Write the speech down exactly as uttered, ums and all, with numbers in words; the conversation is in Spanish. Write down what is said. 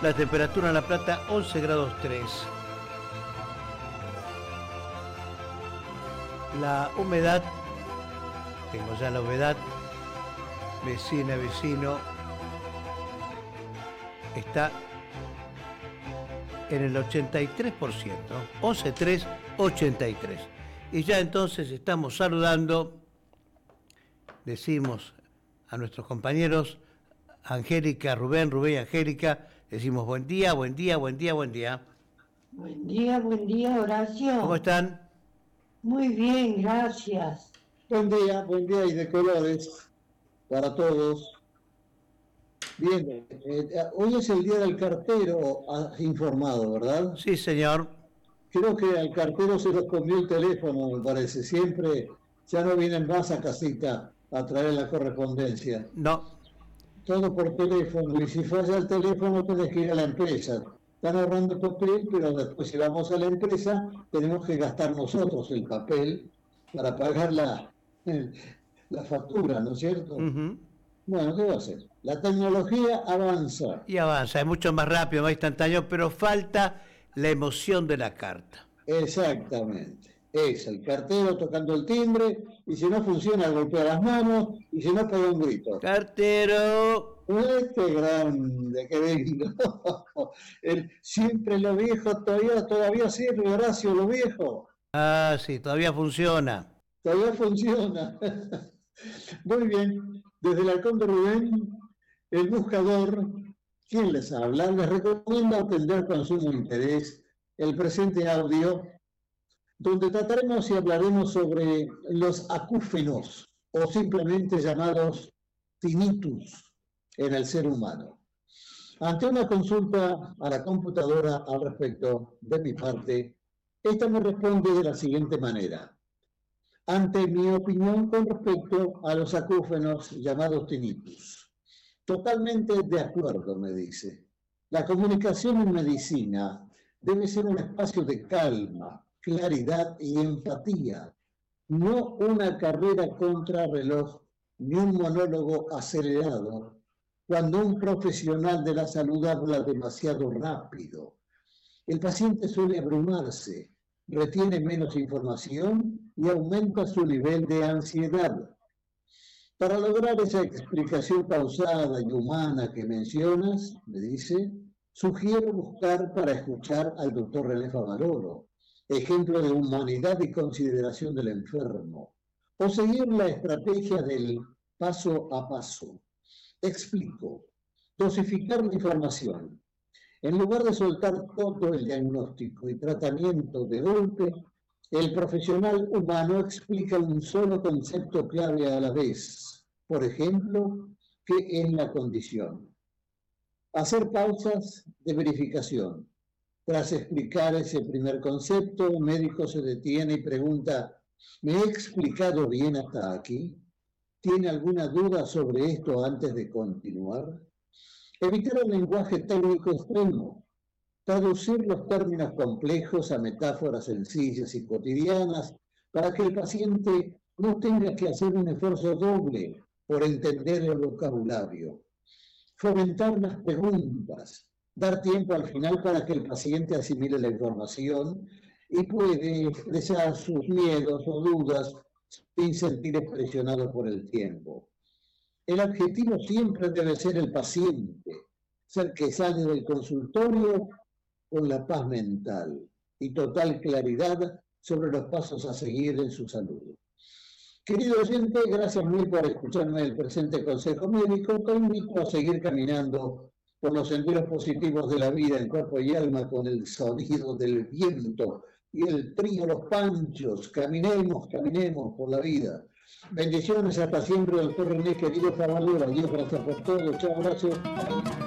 La temperatura en La Plata once grados tres. La humedad, tengo ya la humedad, vecina, vecino, está en el ochenta y tres por ciento, once tres, ochenta y tres. Y ya entonces estamos saludando, decimos a nuestros compañeros, Angélica, Rubén, Rubén y Angélica, decimos buen día, buen día, buen día, buen día. Buen día, buen día, Horacio. ¿Cómo están? Muy bien, gracias. Buen día, buen día y de colores para todos. Bien, eh, hoy es el día del cartero, has informado, ¿verdad? Sí, señor. Creo que al cartero se los comió el teléfono, me parece. Siempre, ya no vienen más a casita a traer la correspondencia. No. Todo por teléfono, y si falla el teléfono tenés que ir a la empresa. Están ahorrando papel, pero después si vamos a la empresa tenemos que gastar nosotros el papel para pagar la, la factura, ¿no es cierto? Uh-huh. Bueno, ¿qué va a hacer? La tecnología avanza. Y avanza, es mucho más rápido, más instantáneo, pero falta la emoción de la carta. Exactamente. Es el cartero tocando el timbre, y si no funciona golpea las manos, y si no pega un grito. ¡Cartero! ¡Qué grande que vengo! El, siempre lo viejo, todavía, todavía sirve, Horacio, lo viejo. Ah, sí, todavía funciona. Todavía funciona. Muy bien. Desde el Halcón de Rubén, el buscador, ¿quién les habla? Les recomiendo atender con sumo interés el presente audio, donde trataremos y hablaremos sobre los acúfenos, o simplemente llamados tinnitus, en el ser humano. Ante una consulta a la computadora al respecto, de mi parte, esta me responde de la siguiente manera. Ante mi opinión con respecto a los acúfenos llamados tinnitus. Totalmente de acuerdo, me dice. La comunicación en medicina debe ser un espacio de calma, claridad y empatía, no una carrera contra reloj ni un monólogo acelerado, cuando un profesional de la salud habla demasiado rápido. El paciente suele abrumarse, retiene menos información y aumenta su nivel de ansiedad. Para lograr esa explicación pausada y humana que mencionas, me dice, sugiero buscar para escuchar al doctor René Favaloro, ejemplo de humanidad y consideración del enfermo, o seguir la estrategia del paso a paso. Explico. Dosificar la información. En lugar de soltar todo el diagnóstico y tratamiento de golpe, el profesional humano explica un solo concepto clave a la vez. Por ejemplo, ¿qué es la condición? Hacer pausas de verificación. Tras explicar ese primer concepto, el médico se detiene y pregunta, ¿me he explicado bien hasta aquí? ¿Tiene alguna duda sobre esto antes de continuar? Evitar el lenguaje técnico extremo. Traducir los términos complejos a metáforas sencillas y cotidianas para que el paciente no tenga que hacer un esfuerzo doble por entender el vocabulario. Fomentar las preguntas. Dar tiempo al final para que el paciente asimile la información y puede expresar sus miedos o dudas sin sentir presionado por el tiempo. El objetivo siempre debe ser el paciente, ser que sale del consultorio con la paz mental y total claridad sobre los pasos a seguir en su salud. Querido oyente, gracias mil por escucharme el presente consejo médico. Te invito a seguir caminando por los senderos positivos de la vida en cuerpo y alma con el sonido del viento y el trío Los Panchos. Caminemos, caminemos por la vida. Bendiciones hasta siempre, doctor René, querido Favaloro. Dios, gracias por todo. Chao, gracias.